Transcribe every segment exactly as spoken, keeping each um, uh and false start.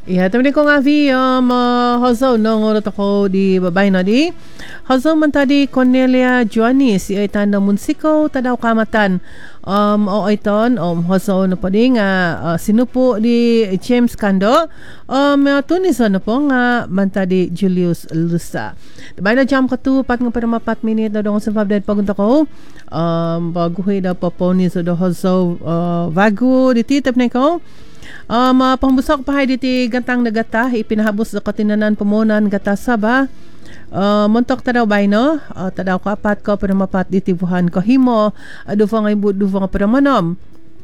Ja, tapi ko nga vi um uh, hozo no ngorot ako di babay na di. Hozo man tadi Cornelia Joanis ay tanda munsiko tadaw kamatan. Um o iton um hozo no padi nga uh, sinupo di James Kando. Um uh, tunis na po nga man tadi Julius Lusa. Dabay na jam ko tu pat nga para mapat minute na dong sa pabdad pagunta ko. Um baguhi da paponi so do hozo uh, vago di titap na ko. Um, uh, pangbusak pahay diti gantang nagata ipinahabos sa katinanan pamunan gata saba uh, montok tadaw bay no uh, tadaw ko apat ko pero mapat diti buhan ko himo adu fa ngay budu fa nga manom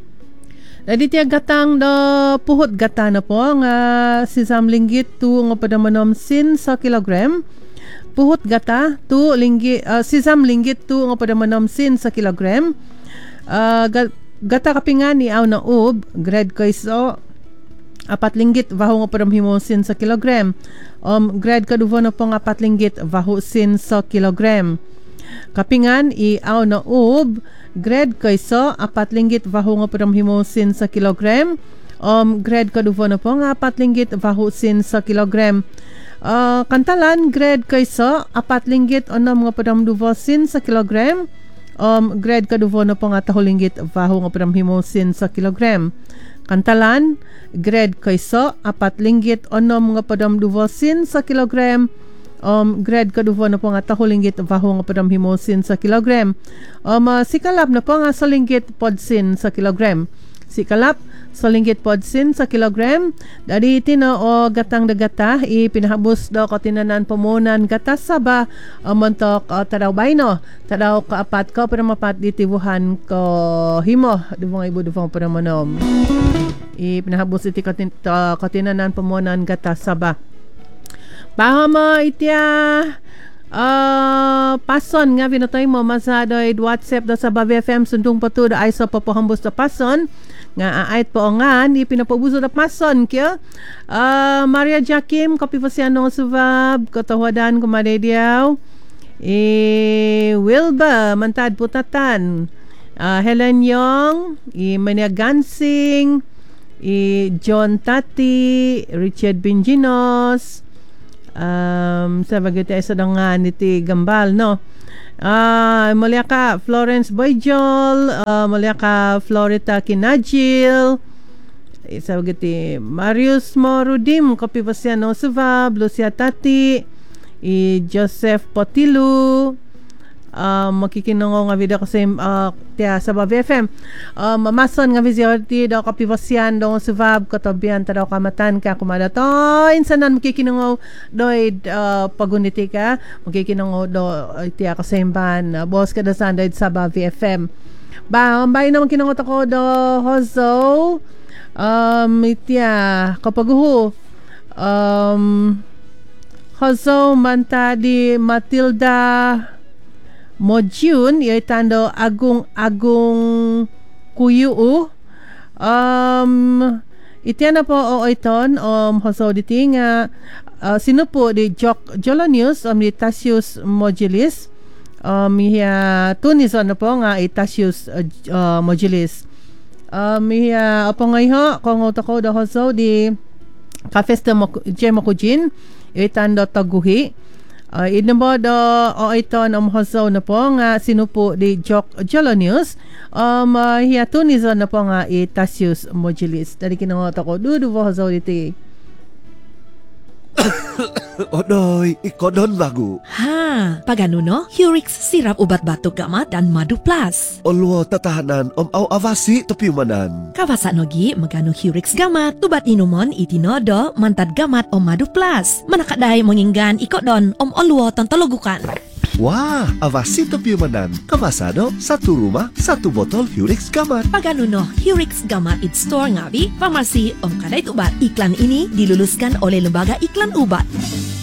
na diti gatang do puhot gata na po nga sisam linggit tu nga padamanom sin sa kilogram puhot gata tu linggit uh, sisam linggit tu nga padamanom sin sa kilogram uh, gata kapingan ni aw na ub grade ko iso apat linggit vaho nga padam himosin sa kilogram. Um, grade kaduvo na po nga apat linggit vaho sin sa kilogram. Kapingan i aw na ub grade kaysa apat linggit vaho nga padam himosin sa kilogram. Um, grade kaduvo na po nga apat linggit vaho sin sa kilogram. Uh, kantalan grade kaysa apat linggit onom nga padam duvosin sa kilogram. Um, grade kaduvo na po nga taho linggit vaho nga padam himosin sa kilogram. Kantalan, grade kaysa apat linggit onom nga padam duvosin sa kilogram. Um, grade kaduvo na po nga taho linggit vaho nga padam himosin sa kilogram. Um, uh, sikalap na po nga sa linggit podsin sa kilogram. Sikalap sa linggit podsin sa kilogram. Dari tino o gatang dagata ipinahabos daw katinanan pamunan gata saba uh, montok uh, tadaw bayno. Tadaw kaapat ko pero mapat ditibuhan ko himo. Dubong ibu dubong pero manom. Ipinahabos iti katin, uh, katinanan pamunan gata saba. Bahama itya uh, pason nga binatoy mo masado WhatsApp da sa Bavi F M sundong patu da ay sa papahambos da pason nga aait po nga ni pinapabuso da pason kya uh, Maria Jakim kapipasiano suvab katawadan kumadediaw e Wilba mantad putatan uh, Helen Yong i Mania Gansing i John Tati Richard Binginos um, sa bagay sa dangan niti Gambal no uh, malya ka Florence Boyjol uh, malya ka Florita Kinajil sa bagay Marius Morudim kapipasyan no Suvab Lucia Tati i Joseph Potilu Um, makikinungo nga video kasi uh, tiya sa Bavi F M um, mamason nga visiority daw kapivasyan daw sa Vab katabihan ta daw kamatan ka kumada to insanan makikinungo doy uh, paguniti ka makikinungo do uh, tiya kasemban uh, boss ka da sanday sa Bavi F M ba bay naman kinungot ako do hozo um, tiya kapaguho um, hozo manta di Matilda Mojun iitando agung agung kuyu um itiana po o iton um hoso diti nga uh, sinupo di Jok Jolonius um di Tassius Mogilis um hiya tunison na po nga Itasius uh, uh, Mogilis um hiya apo ngayho kung utako da hoso di Kafesta Jemokujin iitando taguhi Uh, inamo do o iton um hoso na po nga sinupo di Jok Jolonius um uh, hiatunizo na po nga Itasius Mogilis dari kinangot ako dudu po hoso diti Odoy, ikodon bago. Ha, pagano no? Hurix sirap ubat batok gamat dan madu plus. Olwo tatahanan om aw avasi topiumanan. Kawasa nogi magano Hurix gamat tubat inumon itinodo mantad gamat om madu plus. Manakaday monginggan ikodon om olwo tantologukan. Wah, avasi topiumanan. Kawasado, satu rumah, satu botol Hurix gamat. Pagano no? Hurix gamat it store ngabi, pharmacy om kadait ubat. Iklan ini diluluskan oleh Lembaga Iklan Ubat.